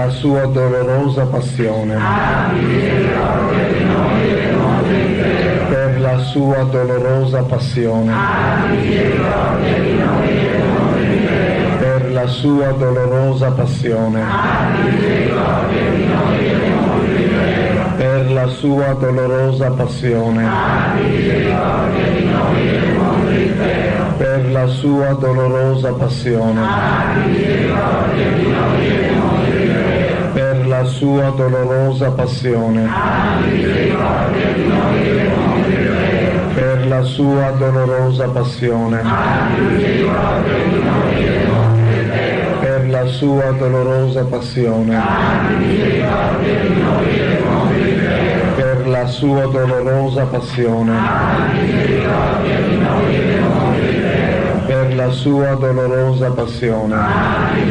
la sua dolorosa passione, per la sua dolorosa passione, per la sua dolorosa passione, per la sua dolorosa passione, per la sua dolorosa passione, per la sua dolorosa passione, per la sua dolorosa passione, per la sua dolorosa passione, per la sua dolorosa passione, per la sua dolorosa passione,